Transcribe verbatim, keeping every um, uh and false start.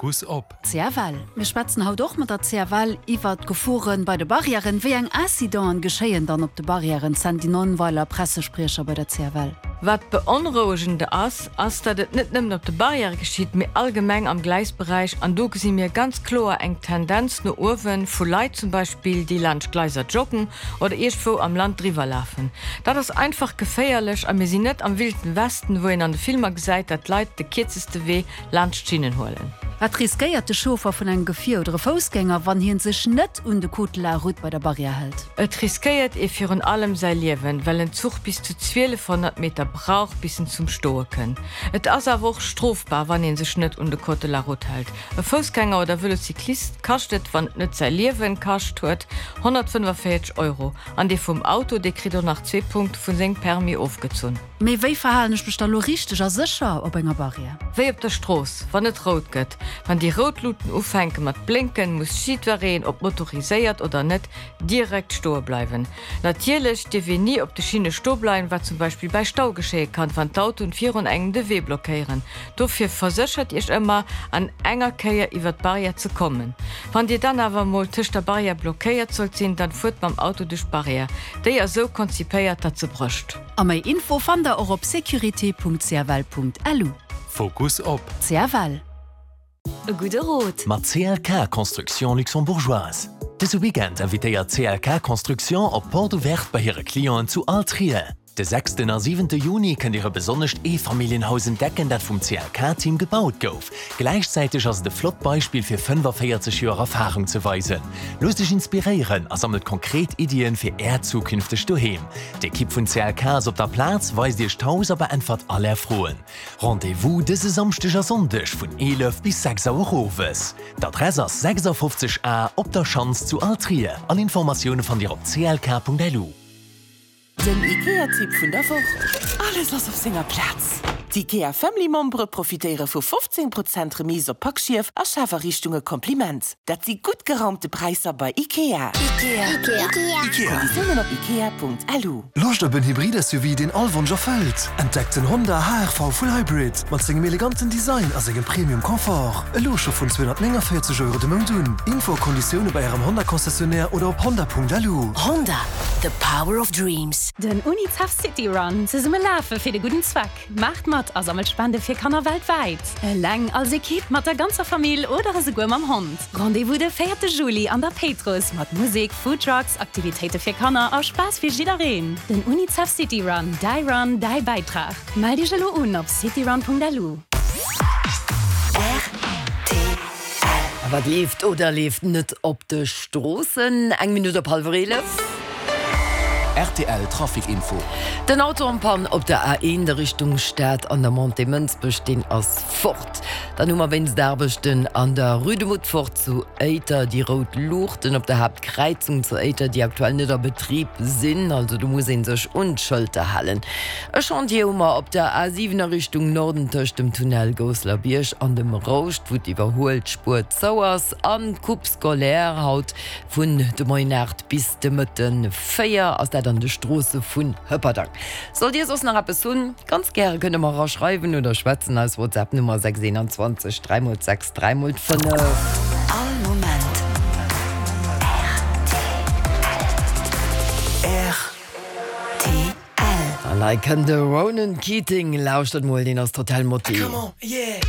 Fokus op. Zerwal. Wir schwatzen haut doch mit der Zerwal iwwer Geforen bei de Barrieren, wie eng Accident geschéien dann op de Barrieren sind die nonweiler Pressesprecher bei der Zerwal. Wat beonruhigende ass, ass dat et net nimmt op de Barriere geschieht mir allgemeng am Gleisbereich, an do sie mir ganz klar eng Tendenz no Urwen vu Leiit zum Beispiel die Landgleiser joggen oder irgendwo am Land drüber laufen. Dat ist einfach geféierlich, an mir sie net am wilden Westen, wo in an de Filmer gesagt, dat Leiit de kirzeste Weh Landschienen holen. Wat riskiert de Schofer vun eng Gefier oder Fußgänger, wann hin sech net und de Kotler Rut bei der Barriere hält? Et riskiert e fir allem sei Liwen, well en Zug bis zu zwölfhundert Meter braucht bis zum Stoe können. Et ass a woch strofbar, wann en sech net und de Kotler Rut hält. E Fußgänger oder Velozyklist kastet, wann net sei Liwen kascht huet hundertfünfundvierzig Euro. An de vum Auto de krit nach zwei Punkt vun seng Permi aufgezun. Mei wéi verhalnech bestallo richtiger sicher op enger Barriere? Wéi op der Stroos, wann et rot gëtt. Wann die Rotluten ufenke mat blinken, muss Schiedwereen ob motoriséiert oder net direkt sto bleiben. Natierlech de wir nie op de Schiene sto bleiben, wat zum Beispiel bei Stau geschéet kann, van d'Auto und vier und engen de Weh blockieren. Dofir versichert ich immer an enger Käier iwwer d Barriere zu kommen. Wann Dir dann awer mal tisch der Barriere blockéiert soll sinn, dann furt beim Auto duch Barriere. Déi er so konzipéiert dat ze brcht. A mei Info fan der euro op security punkt zerwal punkt l u. Fokus op. Zerwal. E gute Rot. Ma C L K Konstruktion luxembourgeoise. Dis Weekend invitéiert C L K Konstruktion op Porto Vert bei ihre Klienten zu Altrie. De sechsten a siebenten Juni könnt ihre besonnecht E-Familienhaus entdecken, dat vom C L K-Team gebaut gouf. Gleichzeitig als de Flottbeispiel fir fünfundvierzig Jahre Erfahrung zu weisen. Los dich inspirieren, er sammelt konkret Ideen fir er zukünftig daheim. Der Kipp von C L Ks op der Platz weist dir tausend beantwort alle erfroen. Rendezvous dese samstiger Sonntag von elf bis sechs Uhr Hofes. D'Adresse sechsundfünfzig a op der Chance zu Altrie. Alle Informationen von dir op c l k punkt l u. Den IKEA-Tipp vun der Woche. Alles was auf senger Platz. Die IKEA Family-Membre profitieren vu fünfzehn Prozent Remise op Packschief a Schaferrichtunge Kompliment. Dat sie gut geraumte Preise bei IKEA. IKEA. IKEA. IKEA. IKEA. Konditionen op ikea punkt l u. Locht op een hybride S U V den allwunscher fällt. Entdeckt den Honda H R V Full Hybrid mat segem eleganten Design as segem Premium-Komfort. E Locher vun zweihundertvierzig Euro de Mundun. Info-Konditionen bei ihrem Honda-Konzessionär oder op honda punkt l u. Honda, the power of dreams. Den UNICEF City Run ze summe Lave fir de guten Zweck. Macht mat a Sammelspende fir Kanner weltweit. E Läng als Ekipp mat der ganzer Familie oder se goer am Hund. Rendezvous de vierte Juli an der Petrus mat Musik, Foodtrucks, Aktivitäten fir Kanner a Spaß fir jidereen. Den UNICEF City Run, Dei Run, Dei Beitrag. Mei Di gelo un op cityrun punkt l u. Aber lieft oder lieft net op de Strossen eng Minute op halverele? R T L Trafikinfo. Den Autoampan op der A eins der Richtung Stadt an der Montemünz bestehen as fort. Da Nummer wenns derbechten an der Rüdemut fort zu Eiter die Rot Luchten op der Hauptkreuzung zu Eiter die aktuell nicht der Betrieb sind, also du musst ihn sich unschulter hallen. Es schon hier immer op der A sieben der Richtung Norden durch dem Tunnel Goslar Birch an dem Rauscht wo die überholt Spur Zauers an Kupskolär haut von de Moinart bis de Mitten Feier aus der an de Straße vun Höpperdang. Soll dir sos nach Person ganz gerne könne mal rausschreiben oder schwätzen als WhatsApp Nummer sechs zwei zwei drei sechs drei fünf. All Moment. R T L. Like de Ronan Keating lauscht mal den aus total Motiv. Come on, yeah.